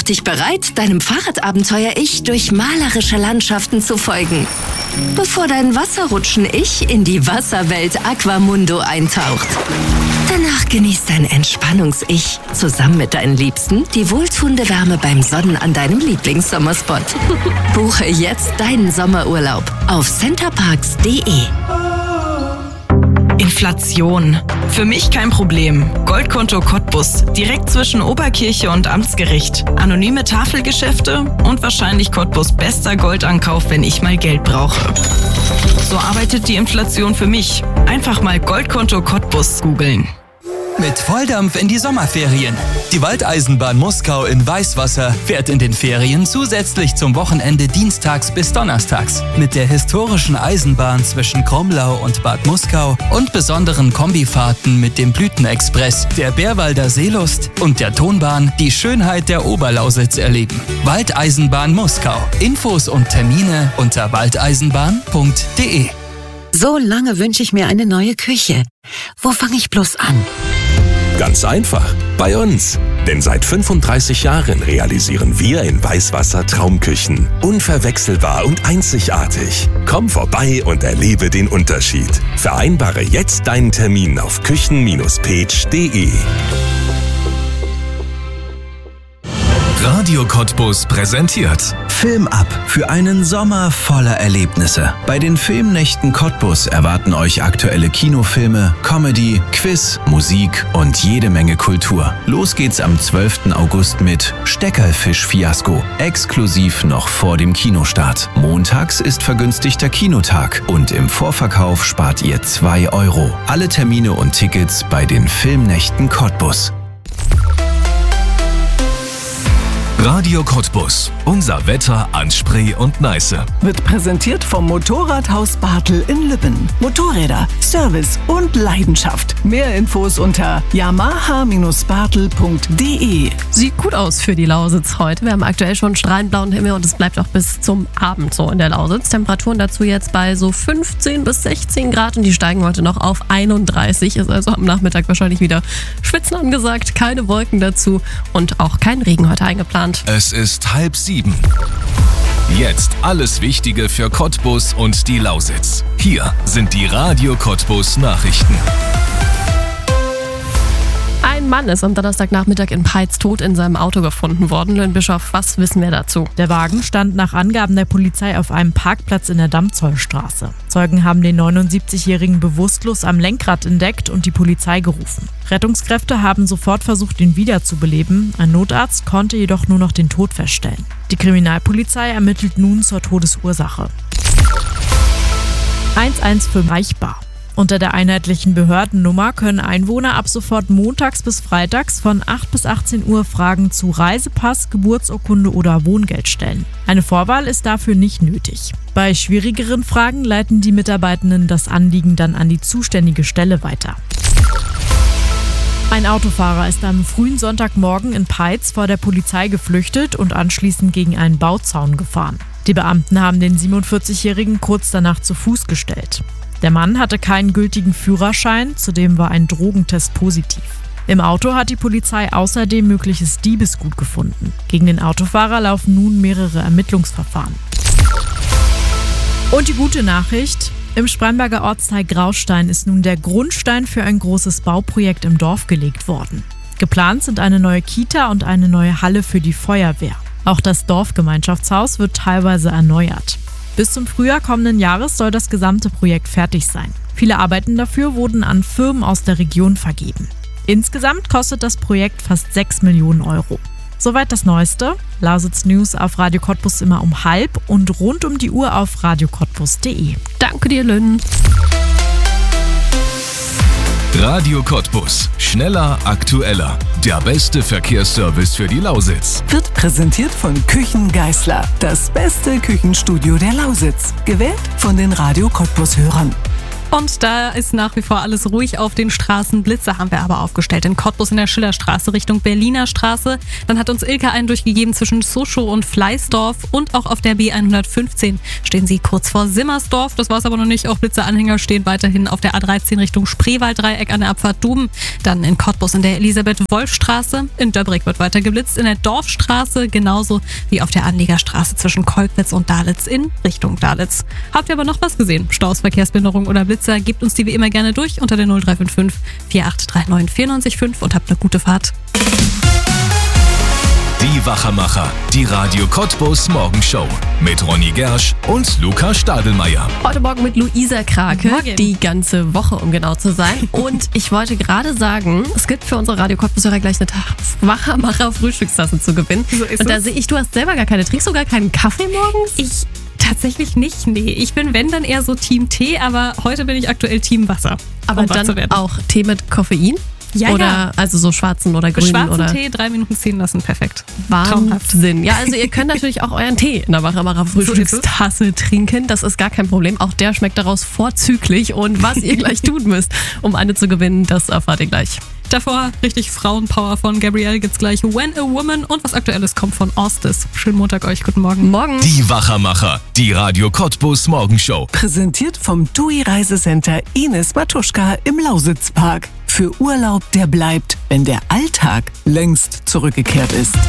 Mach dich bereit, deinem Fahrradabenteuer-Ich durch malerische Landschaften zu folgen, bevor dein Wasserrutschen-Ich in die Wasserwelt Aquamundo eintaucht. Danach genießt dein Entspannungs-Ich zusammen mit deinen Liebsten die wohltuende Wärme beim Sonnen an deinem Lieblingssommerspot. Buche jetzt deinen Sommerurlaub auf centerparks.de. Inflation. Für mich kein Problem. Goldkonto Cottbus. Direkt zwischen Oberkirche und Amtsgericht. Anonyme Tafelgeschäfte und wahrscheinlich Cottbus' bester Goldankauf, wenn ich mal Geld brauche. So arbeitet die Inflation für mich. Einfach mal Goldkonto Cottbus googeln. Mit Volldampf in die Sommerferien. Die Waldeisenbahn Muskau in Weißwasser fährt in den Ferien zusätzlich zum Wochenende dienstags bis donnerstags. Mit der historischen Eisenbahn zwischen Kromlau und Bad Muskau und besonderen Kombifahrten mit dem Blütenexpress, der Bärwalder Seelust und der Tonbahn die Schönheit der Oberlausitz erleben. Waldeisenbahn Muskau. Infos und Termine unter waldeisenbahn.de. So lange wünsche ich mir eine neue Küche. Wo fange ich bloß an? Ganz einfach, bei uns. Denn seit 35 Jahren realisieren wir in Weißwasser Traumküchen. Unverwechselbar und einzigartig. Komm vorbei und erlebe den Unterschied. Vereinbare jetzt deinen Termin auf küchen-page.de. Radio Cottbus präsentiert Film ab für einen Sommer voller Erlebnisse. Bei den Filmnächten Cottbus erwarten euch aktuelle Kinofilme, Comedy, Quiz, Musik und jede Menge Kultur. Los geht's am 12. August mit Steckerfisch-Fiasko. Exklusiv noch vor dem Kinostart. Montags ist vergünstigter Kinotag und im Vorverkauf spart ihr 2 €. Alle Termine und Tickets bei den Filmnächten Cottbus. Radio Cottbus. Unser Wetter an Spree und Neiße. Wird präsentiert vom Motorradhaus Bartel in Lübben. Motorräder, Service und Leidenschaft. Mehr Infos unter yamaha-bartel.de. Sieht gut aus für die Lausitz heute. Wir haben aktuell schon strahlend blauen Himmel und es bleibt auch bis zum Abend so in der Lausitz. Temperaturen dazu jetzt bei so 15 bis 16 Grad und die steigen heute noch auf 31. Ist also am Nachmittag wahrscheinlich wieder Schwitzen angesagt. Keine Wolken dazu und auch kein Regen heute eingeplant. Es ist 6:30. Jetzt alles Wichtige für Cottbus und die Lausitz. Hier sind die Radio Cottbus Nachrichten. Ein Mann ist am Donnerstagnachmittag in Peitz tot in seinem Auto gefunden worden. Löhnbischof, was wissen wir dazu? Der Wagen stand nach Angaben der Polizei auf einem Parkplatz in der Dammzollstraße. Zeugen haben den 79-Jährigen bewusstlos am Lenkrad entdeckt und die Polizei gerufen. Rettungskräfte haben sofort versucht, ihn wiederzubeleben. Ein Notarzt konnte jedoch nur noch den Tod feststellen. Die Kriminalpolizei ermittelt nun zur Todesursache. 115 erreichbar. Unter der einheitlichen Behördennummer können Einwohner ab sofort montags bis freitags von 8 bis 18 Uhr Fragen zu Reisepass, Geburtsurkunde oder Wohngeld stellen. Eine Vorwahl ist dafür nicht nötig. Bei schwierigeren Fragen leiten die Mitarbeitenden das Anliegen dann an die zuständige Stelle weiter. Ein Autofahrer ist am frühen Sonntagmorgen in Peitz vor der Polizei geflüchtet und anschließend gegen einen Bauzaun gefahren. Die Beamten haben den 47-Jährigen kurz danach zu Fuß gestellt. Der Mann hatte keinen gültigen Führerschein, zudem war ein Drogentest positiv. Im Auto hat die Polizei außerdem mögliches Diebesgut gefunden. Gegen den Autofahrer laufen nun mehrere Ermittlungsverfahren. Und die gute Nachricht: Im Spremberger Ortsteil Graustein ist nun der Grundstein für ein großes Bauprojekt im Dorf gelegt worden. Geplant sind eine neue Kita und eine neue Halle für die Feuerwehr. Auch das Dorfgemeinschaftshaus wird teilweise erneuert. Bis zum Frühjahr kommenden Jahres soll das gesamte Projekt fertig sein. Viele Arbeiten dafür wurden an Firmen aus der Region vergeben. Insgesamt kostet das Projekt fast 6 Millionen €. Soweit das Neueste. Lausitz News auf Radio Cottbus immer um 12:30 und rund um die Uhr auf radiocottbus.de. Danke dir, Lynn. Radio Cottbus. Schneller, aktueller. Der beste Verkehrsservice für die Lausitz. Wird präsentiert von Küchen Geißler. Das beste Küchenstudio der Lausitz. Gewählt von den Radio Cottbus-Hörern. Und da ist nach wie vor alles ruhig auf den Straßen. Blitzer haben wir aber aufgestellt. In Cottbus in der Schillerstraße Richtung Berliner Straße. Dann hat uns Ilka einen durchgegeben zwischen Sochow und Fleißdorf. Und auch auf der B115 stehen sie kurz vor Simmersdorf. Das war es aber noch nicht. Auch Blitzeranhänger stehen weiterhin auf der A13 Richtung Spreewalddreieck an der Abfahrt Duben. Dann in Cottbus in der Elisabeth-Wolf-Straße. In Döbrig wird weiter geblitzt. In der Dorfstraße genauso wie auf der Anliegerstraße zwischen Kolkwitz und Dalitz in Richtung Dalitz. Habt ihr aber noch was gesehen? Staus, Verkehrsbehinderung oder Blitzer? Gebt uns die wie immer gerne durch unter der 0355 4839 945 und habt eine gute Fahrt. Die Wachermacher, die Radio Cottbus Morgenshow mit Ronny Gersch und Luca Stadelmeier. Heute Morgen mit Luisa Krake, Morgen. die ganze Woche, um genau zu sein. Und ich wollte gerade sagen, es gibt für unsere Radio Cottbushörer gleich eine Wachermacher-Frühstückstasse zu gewinnen. So ist und da es. sehe ich, du hast selber gar keine. Trinkst du gar keinen Kaffee morgens? Ich tatsächlich nicht, nee. Ich bin, wenn, dann eher so Team Tee, aber heute bin ich aktuell Team Wasser. Aber um wach zu dann werden. auch Tee mit Koffein? Ja, oder ja. also so schwarzen oder grünen Schwarzen oder Tee, 3 Minuten ziehen lassen, perfekt. Traumhaft. Wahnsinn. Ja, also ihr könnt natürlich auch euren Tee in der Wachermacher Frühstückstasse trinken. Das ist gar kein Problem. Auch der schmeckt daraus vorzüglich. Und was ihr gleich tun müsst, um eine zu gewinnen, das erfahrt ihr gleich. Davor richtig Frauenpower von Gabrielle gibt's gleich When a Woman und was Aktuelles kommt von Ostis. Schönen Montag euch, guten Morgen. Morgen. Die Wachermacher, die Radio Cottbus Morgenshow. Präsentiert vom TUI Reisecenter Ines Matuschka im Lausitzpark. Für Urlaub, der bleibt, wenn der Alltag längst zurückgekehrt ist.